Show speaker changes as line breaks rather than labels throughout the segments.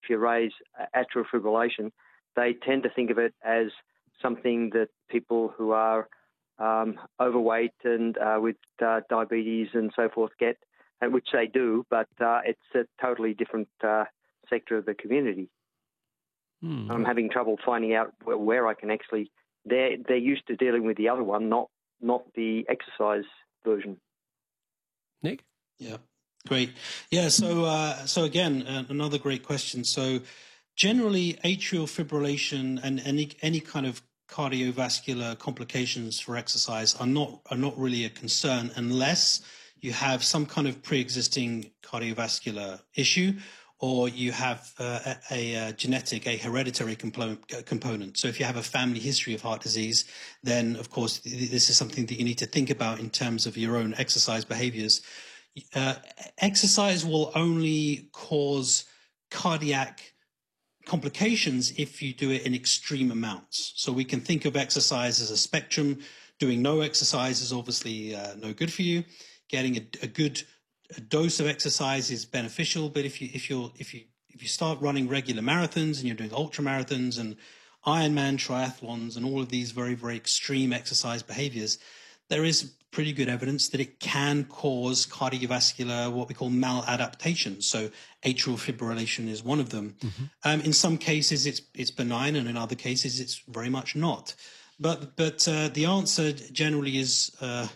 you raise atrial fibrillation, they tend to think of it as something that people who are overweight and with diabetes and so forth get, and which they do, but it's a totally different sector of the community. I'm having trouble finding out where I can actually. They're used to dealing with the other one, not the exercise version.
Nick?
Yeah, great. Yeah, so again, another great question. So generally, atrial fibrillation and any kind of cardiovascular complications for exercise are not really a concern unless you have some kind of pre-existing cardiovascular issue, or you have a genetic, a hereditary component. So if you have a family history of heart disease, then of course this is something that you need to think about in terms of your own exercise behaviors. Exercise will only cause cardiac complications if you do it in extreme amounts. So we can think of exercise as a spectrum. Doing no exercise is obviously no good for you. Getting a good dose of exercise is beneficial, but if you start running regular marathons and you're doing ultra marathons and Ironman triathlons and all of these very, very extreme exercise behaviors, there is pretty good evidence that it can cause cardiovascular, what we call maladaptation. So atrial fibrillation is one of them. In some cases, it's benign, and in other cases, it's very much not. But the answer generally is,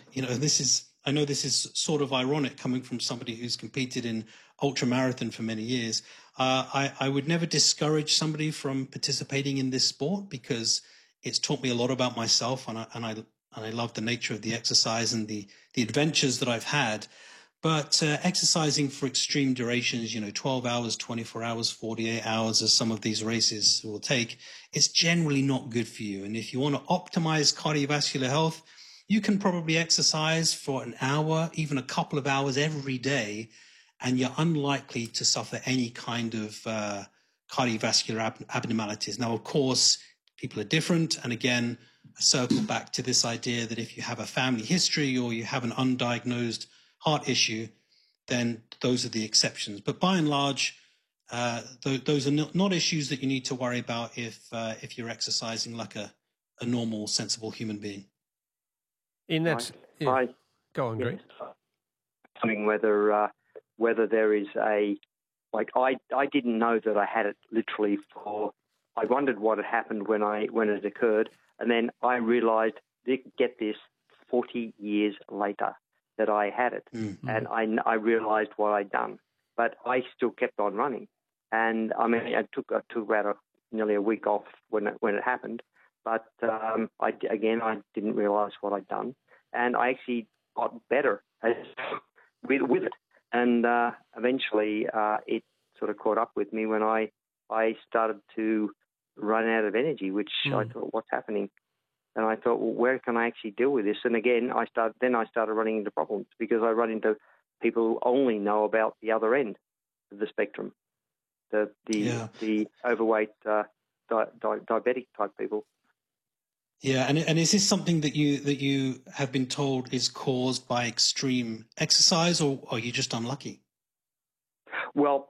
I know this is sort of ironic coming from somebody who's competed in ultramarathon for many years. I would never discourage somebody from participating in this sport because it's taught me a lot about myself, and I love the nature of the exercise and the adventures that I've had. But exercising for extreme durations, 12 hours, 24 hours, 48 hours, as some of these races will take, it's generally not good for you. And if you want to optimize cardiovascular health, you can probably exercise for an hour, even a couple of hours every day, and you're unlikely to suffer any kind of cardiovascular abnormalities. Now, of course, people are different. And again, I circle back to this idea that if you have a family history or you have an undiagnosed heart issue, then those are the exceptions. But by and large, those are not issues that you need to worry about if you're exercising like a normal, sensible human being.
In that, go on, Greg.
Whether there is I didn't know that I had it literally I wondered what had happened when it occurred, and then I realised, get this, 40 years later that I had it, and I realised what I'd done, but I still kept on running, and I mean I took about nearly a week off when it happened. But I didn't realise what I'd done, and I actually got better with it. And eventually, it sort of caught up with me when I started to run out of energy, which I thought, what's happening? And I thought, well, where can I actually deal with this? And again, I started running into problems because I run into people who only know about the other end of the spectrum, the overweight, diabetic type people.
Yeah, and is this something that you have been told is caused by extreme exercise, or are you just unlucky?
Well,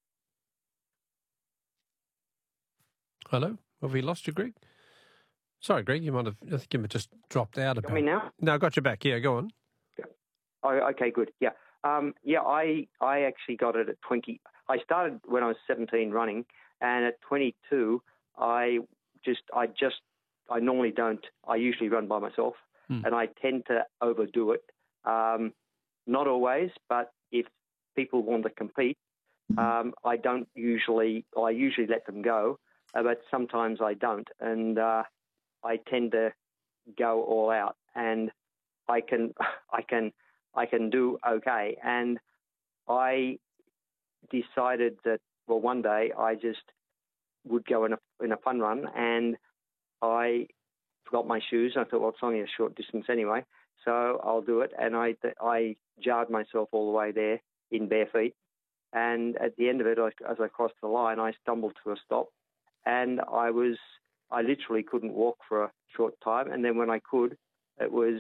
hello, have we lost you, Greg? Sorry, Greg, I think you just dropped out.
Got me now?
No, I got you back. Yeah, go on.
Yeah. Oh, okay, good. Yeah, I actually got it at 20. I started when I was 17 running, and at 22, I normally don't. I usually run by myself, and I tend to overdo it. Not always, but if people want to compete, I don't usually. I usually let them go, but sometimes I don't, and I tend to go all out, and I can do okay. And I decided that one day I just would go in a fun run, and I forgot my shoes. I thought, it's only a short distance anyway, so I'll do it. And I jarred myself all the way there in bare feet. And at the end of it, as I crossed the line, I stumbled to a stop, and I literally couldn't walk for a short time. And then when I could, I was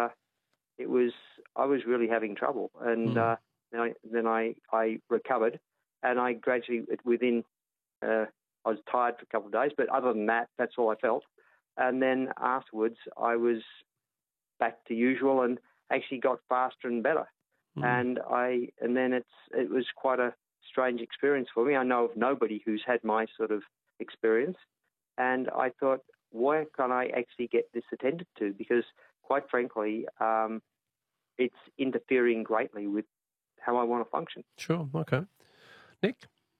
really having trouble. And then I recovered, and I gradually, within I was tired for a couple of days, but other than that, that's all I felt. And then afterwards, I was back to usual and actually got faster and better. And then it was quite a strange experience for me. I know of nobody who's had my sort of experience, and I thought, why can't I actually get this attended to? Because quite frankly, it's interfering greatly with how I want to function.
Sure. Okay. Nick?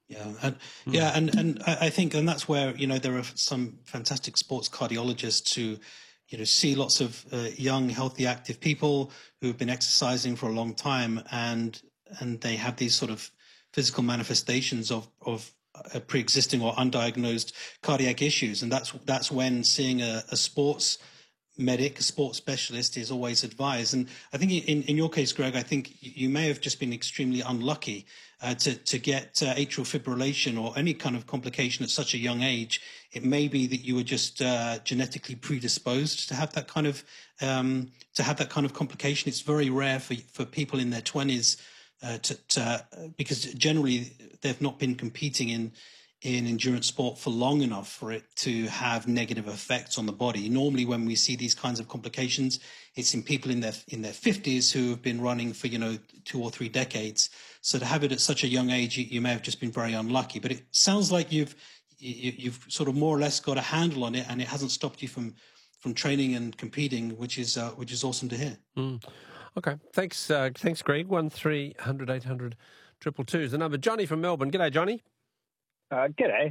Yeah, and I think, and that's where, there are some fantastic sports cardiologists who, see lots of young, healthy, active people who have been exercising for a long time, and they have these sort of physical manifestations of pre-existing or undiagnosed cardiac issues, and that's when seeing a sports medic, a sports specialist, is always advised. And I think in your case, Greg, I think you may have just been extremely unlucky to get atrial fibrillation or any kind of complication at such a young age. It may be that you were just genetically predisposed to have that kind of complication. It's very rare for people in their 20s because generally they've not been competing in endurance sport for long enough for it to have negative effects on the body. Normally, when we see these kinds of complications, it's in people in their 50s who have been running for 2 or 3 decades. So to have it at such a young age, you may have just been very unlucky. But it sounds like you've sort of more or less got a handle on it, and it hasn't stopped you from training and competing, which is awesome to hear.
Okay, thanks, Greg. 1300 800 222 is the number. Johnny from Melbourne. G'day, Johnny.
G'day.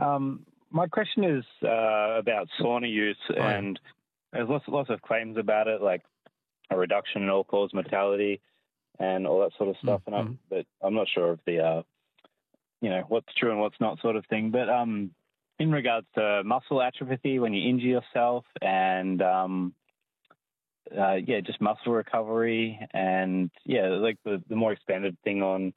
My question is about sauna use, and there's lots of claims about it, like a reduction in all-cause mortality and all that sort of stuff. But I'm not sure of the, what's true and what's not, sort of thing. But in regards to muscle atrophy when you injure yourself, and just muscle recovery, and like the more expanded thing on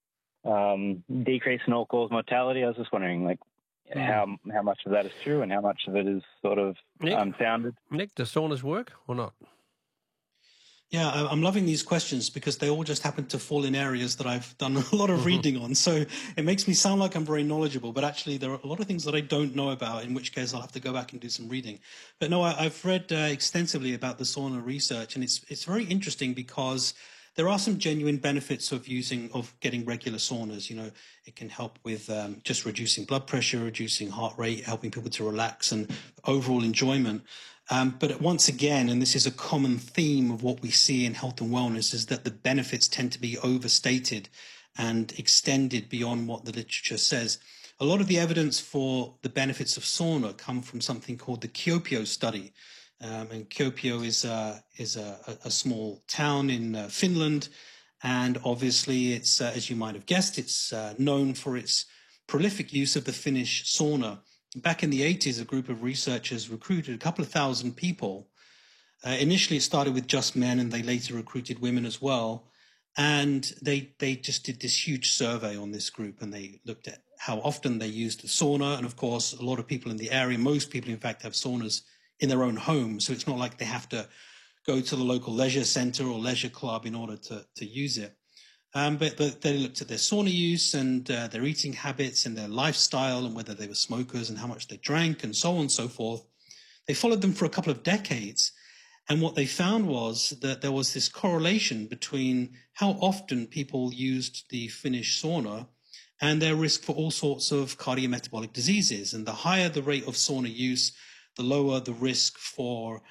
decrease in all-cause mortality. I was just wondering, like, how much of that is true and how much of it is sort of unfounded.
Nick, does saunas work or not?
Yeah, I'm loving these questions because they all just happen to fall in areas that I've done a lot of reading on. So it makes me sound like I'm very knowledgeable, but actually there are a lot of things that I don't know about, in which case I'll have to go back and do some reading. But no, I've read extensively about the sauna research, and it's very interesting because there are some genuine benefits of getting regular saunas. It can help with just reducing blood pressure, reducing heart rate, helping people to relax, and overall enjoyment. But once again, and this is a common theme of what we see in health and wellness, is that the benefits tend to be overstated and extended beyond what the literature says. A lot of the evidence for the benefits of sauna come from something called the Kuopio study. And Kuopio is a small town in Finland, and obviously it's, as you might have guessed, it's known for its prolific use of the Finnish sauna. Back in the 80s, a group of researchers recruited a couple of thousand people. Initially, it started with just men, and they later recruited women as well. And they just did this huge survey on this group, and they looked at how often they used the sauna. And of course, a lot of people in the area, most people in fact, have saunas in their own home. So it's not like they have to go to the local leisure center or leisure club in order to use it. But they looked at their sauna use and their eating habits and their lifestyle, and whether they were smokers and how much they drank and so on and so forth. They followed them for a couple of decades. And what they found was that there was this correlation between how often people used the Finnish sauna and their risk for all sorts of cardiometabolic diseases. And the higher the rate of sauna use, the lower the risk for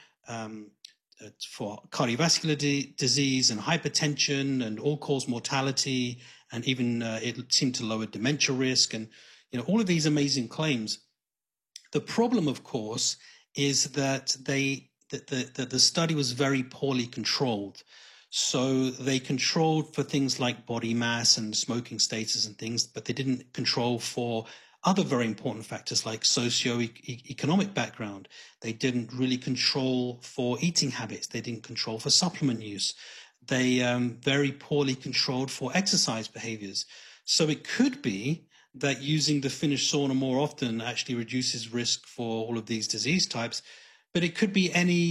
cardiovascular disease and hypertension and all-cause mortality, and even it seemed to lower dementia risk, and all of these amazing claims. The problem, of course, is that the study was very poorly controlled. So they controlled for things like body mass and smoking status and things, but they didn't control for other very important factors like socio-economic background. They didn't really control for eating habits. They didn't control for supplement use. They very poorly controlled for exercise behaviors. So it could be that using the Finnish sauna more often actually reduces risk for all of these disease types, but it could be any